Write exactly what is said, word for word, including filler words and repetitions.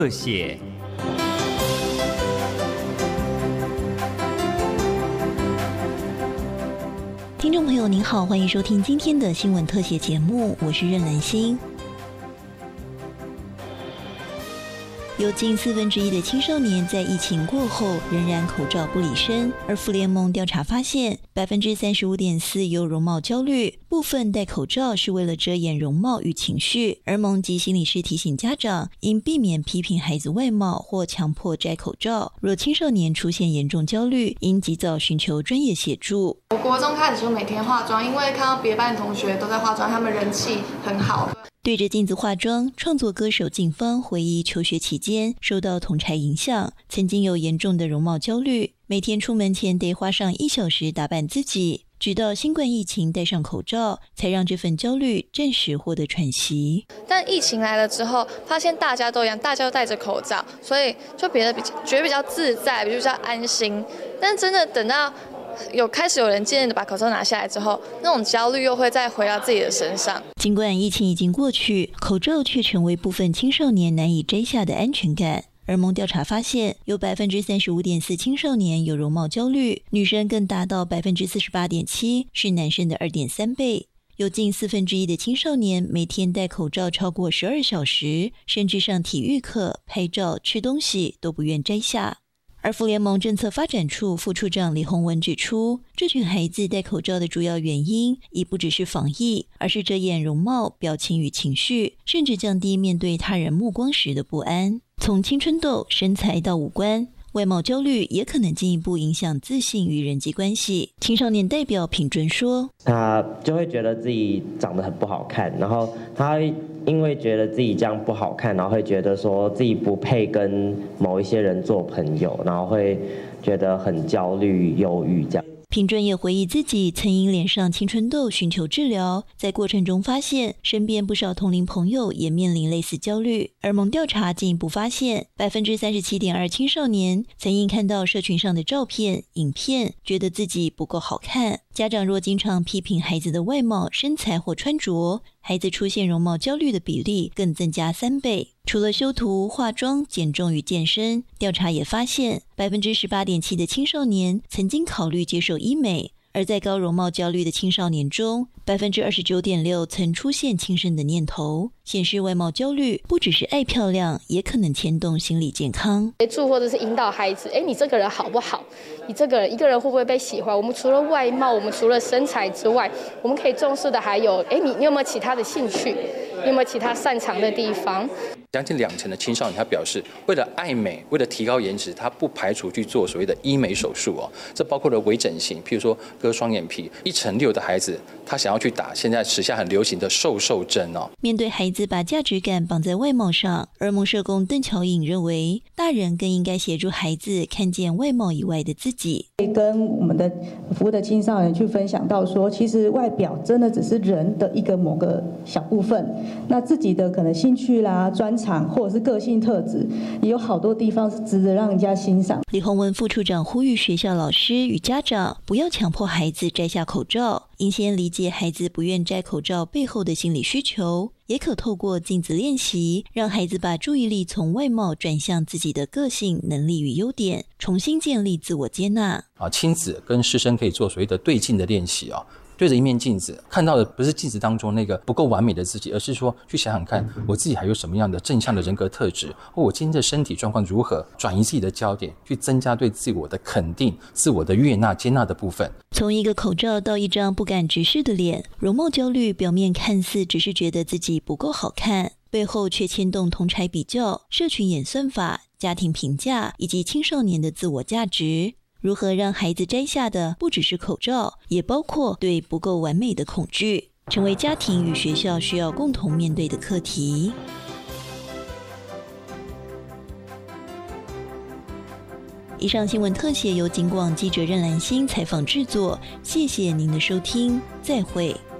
特写。 听众朋友您好，欢迎收听今天的新闻特写节目，我是任兰心。有近四分之一的青少年在疫情过后仍然口罩不离身，而妇联盟调查发现，百分之三十五点四有容貌焦虑，部分戴口罩是为了遮掩容貌与情绪。而盟及心理师提醒家长，应避免批评孩子外貌或强迫摘口罩。若青少年出现严重焦虑，应及早寻求专业协助。 我国中开始就每天化妆，因为看到别班同学都在化妆，他们人气很好。 对着镜子化妆，创作歌手静芳回忆求学期间受到同侪影响，曾经有严重的容貌焦虑，每天出门前得花上一小时打扮自己，直到新冠疫情戴上口罩，才让这份焦虑暂时获得喘息。 但疫情来了之后，发现大家都一样，大家都戴着口罩，所以就别的比较觉得比较自在，比较安心。但真的等到有开始有人渐渐的把口罩拿下来之后，那种焦虑又会再回到自己的身上。 尽管疫情已经过去，口罩却成为部分青少年难以摘下的安全感。而盟调查发现，有百分之三十五点四青少年有容貌焦虑，女生更达到百分之四十八点七，是男生的二点三倍。有近四分之一的青少年每天戴口罩超过十二小时，甚至上体育课、拍照、吃东西都不愿摘下。而妇联盟政策发展处副处长李宏文指出，这群孩子戴口罩的主要原因已不只是防疫，而是遮掩容貌、表情与情绪，甚至降低面对他人目光时的不安。从青春痘、身材到五官，外貌焦虑也可能进一步影响自信与人际关系。青少年代表品尊说， 他就会觉得自己长得很不好看，然后他会因为觉得自己这样不好看，然后会觉得说自己不配跟某一些人做朋友，然后会觉得很焦虑、忧郁这样。 品尊也回忆自己曾因脸上青春痘寻求治疗，在过程中发现身边不少同龄朋友也面临类似焦虑。而盟调查进一步发现，百分之三十七点二青少年曾因看到社群上的照片、影片，觉得自己不够好看。家长若经常批评孩子的外貌、身材或穿着，孩子出现容貌焦虑的比例更增加三倍。除了修图、化妆、减重与健身，调查也发现，百分之十八点七的青少年曾经考虑接受医美。而在高容貌焦虑的青少年中，百分之二十九点六曾出现轻生的念头，显示外貌焦虑不只是爱漂亮，也可能牵动心理健康。 协助或者是引导孩子，哎，你这个人好不好？你这个人一个人会不会被喜欢？我们除了外貌，我们除了身材之外，我们可以重视的还有，哎，你你有没有其他的兴趣？你有没有其他擅长的地方？ 将近两成的青少年他表示，为了爱美，为了提高颜值，他不排除去做所谓的医美手术哦。这包括了微整形，譬如说割双眼皮。一成六的孩子，他想要去打现在时下很流行的瘦瘦针哦。 面对孩子把价值感绑在外貌上，儿盟社工邓乔颖认为，大人更应该协助孩子看见外貌以外的自己。 跟我们的服务的青少年去分享到说，其实外表真的只是人的一个某个小部分，那自己的可能兴趣啦、专长或者是个性特质，也有好多地方是值得让人家欣赏。 李宏文副处长呼吁学校老师与家长不要强迫孩子摘下口罩，应先理解孩子不愿摘口罩背后的心理需求，也可透过镜子练习，让孩子把注意力从外貌转向自己的个性、能力与优点，重新建立自我接纳。 啊，亲子跟师生可以做所谓的对镜的练习啊。对着一面镜子，看到的不是镜子当中那个不够完美的自己，而是说去想想看，我自己还有什么样的正向的人格特质，或我今天的身体状况如何，转移自己的焦点，去增加对自我的肯定、自我的悦纳、接纳的部分。 从一个口罩到一张不敢直视的脸，容貌焦虑表面看似只是觉得自己不够好看，背后却牵动同侪比较、社群演算法、家庭评价以及青少年的自我价值。如何让孩子摘下的不只是口罩，也包括对不够完美的恐惧，成为家庭与学校需要共同面对的课题。以上新闻特写由警广记者任兰心采访制作，谢谢您的收听，再会。